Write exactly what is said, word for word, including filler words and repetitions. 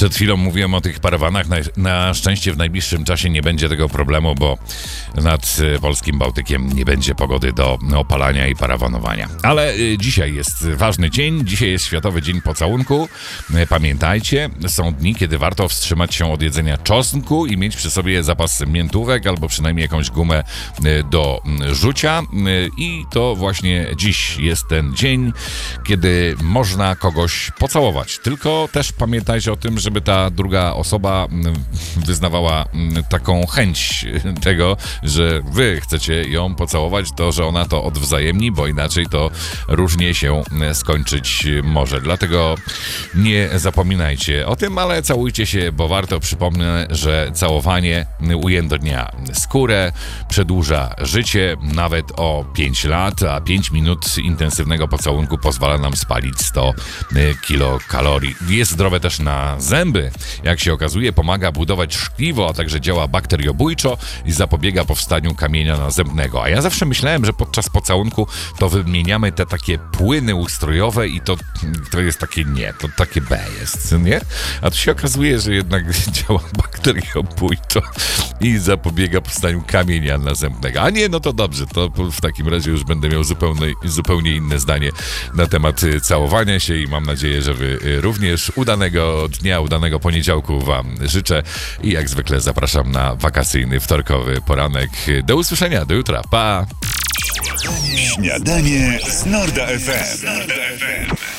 Przed chwilą mówiłem o tych parawanach. Na, na szczęście w najbliższym czasie nie będzie tego problemu, bo nad polskim Bałtykiem nie będzie pogody do opalania i parawanowania. Ale y, dzisiaj jest ważny dzień. Dzisiaj jest Światowy Dzień Pocałunku. Y, pamiętajcie, są dni, kiedy warto wstrzymać się od jedzenia czosnku i mieć przy sobie zapas miętówek albo przynajmniej jakąś gumę y, do y, rzucia. Y, I to właśnie dziś jest ten dzień, kiedy można kogoś pocałować. Tylko też pamiętajcie o tym, żeby ta druga osoba wyznawała taką chęć tego, że wy chcecie ją pocałować, to, że ona to odwzajemni, bo inaczej to różnie się skończyć może. Dlatego nie zapominajcie o tym, ale całujcie się, bo warto. Przypomnę, że całowanie ujędrnia skórę, przedłuża życie nawet o pięć lat, a pięć minut intensywnego pocałunku pozwala nam spalić sto kilokalorii. Jest zdrowe też na zęby. Jak się okazuje, pomaga budować szkliwo, a także działa bakteriobójczo i zapobiega powstaniu kamienia nazębnego. A ja zawsze myślałem, że podczas pocałunku to wymieniamy te takie płyny ustrojowe i to, to jest takie nie, to takie B jest, nie? A tu się okazuje, że jednak działa bakteriobójczo i zapobiega powstaniu kamienia nazębnego. A nie, no to dobrze, to w takim razie już będę miał zupełnie, zupełnie inne zdanie na temat całowania się i mam nadzieję, że wy również. Udanego dnia, udanego poniedziałku wam życzę i jak zwykle zapraszam na wakacyjny wtorkowy poranek. Do usłyszenia, do jutra, pa! Śniadanie z Norda F M.